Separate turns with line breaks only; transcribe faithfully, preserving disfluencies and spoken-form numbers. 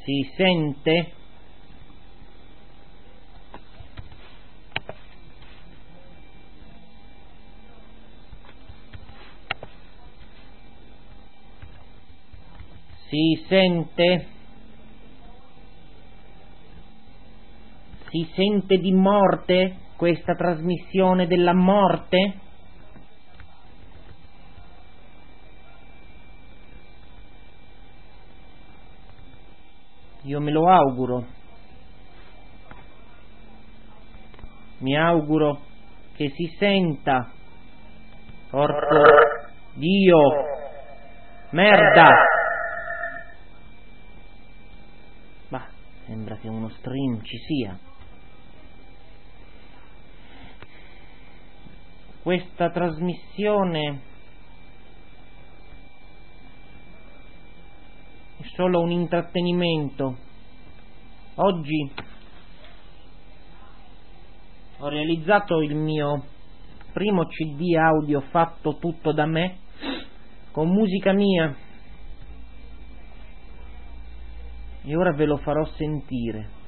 Si sente? Si sente? Si sente di morte questa trasmissione della morte? Io me lo auguro. Mi auguro che si senta. Porco Dio. Merda. Bah, sembra che uno stream ci sia. Questa trasmissione è solo un intrattenimento. Oggi ho realizzato il mio primo C D audio fatto tutto da me, con musica mia, e ora ve lo farò sentire.